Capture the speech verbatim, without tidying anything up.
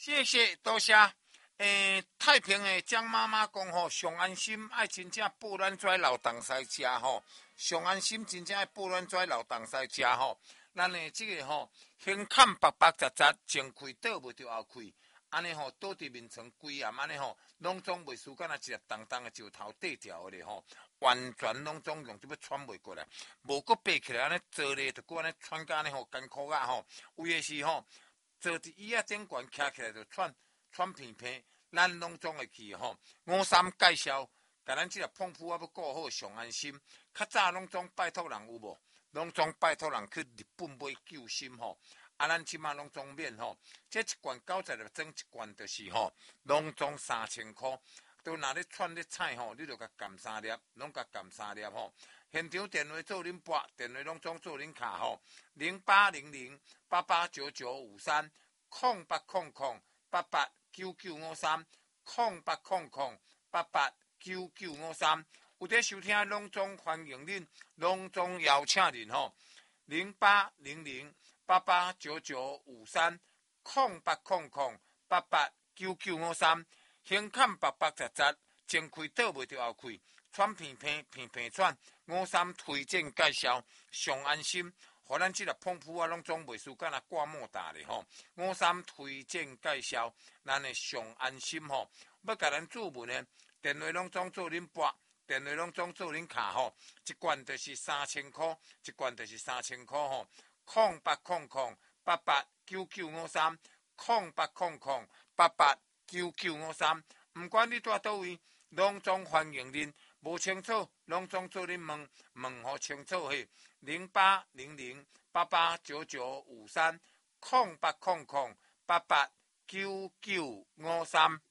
谢谢，多谢。诶，太平的江妈妈讲吼，上安心爱真正报咱遮老东西食吼，上安心真正爱报咱遮老东西食吼。咱的这个吼，胸坎白白杂杂，前开倒袂着后开，安尼吼倒伫面床规暗安尼吼，拢总袂输敢若一粒重重的石头缀条的咧吼，完全拢总用即要喘袂过来，无阁爬起来安尼坐咧，就阁安尼喘甲安尼吼艰苦啊吼，有诶是吼。坐伫椅仔顶悬，徛起来就喘喘片片，咱拢总会去吼。五三介绍，甲咱即个碰铺啊要顾好上安心。较早拢总拜托人有无？拢总拜托人去日本买救心吼。啊，咱即马拢总免吼。这一罐九十粒装一罐就是吼，拢总三千箍。都若咧串咧菜吼，你就甲含三粒，拢甲含三粒吼。现场电话做恁拨，电话拢总做恁卡吼，零八零零八八九九五三，空八空空八八九九五三，空八空空八八九九五三。有在收听拢总欢迎恁，拢总邀请恁吼，零八零零八八九九五三，空八空空八八九九五三。胸坎白白杂杂，前开倒袂着后开，喘片片片片喘。五三推荐介绍，上安心，互咱即个碰铺啊，拢总袂输敢若挂莫大咧吼。五三推荐介绍，咱的上安心吼，要甲咱注文呢，电话拢总做恁拨，电话拢总做恁卡吼，一罐就是三千箍，一罐就是三千箍吼。空八空空八八九九五三，空八空空八八。九九五三，毋管你住倒位，拢总欢迎恁。无清楚，拢总做恁问，问互清楚嘿。零八零零八八九九五三，空八空空八八九九五三。